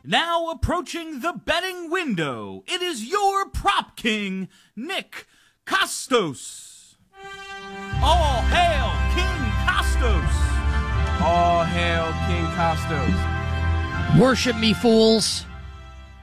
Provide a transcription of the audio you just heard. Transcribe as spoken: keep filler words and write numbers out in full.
Now approaching the betting window, it is your prop king, Nick Kostos. All hail King Kostos. All hail King Kostos. Worship me, fools.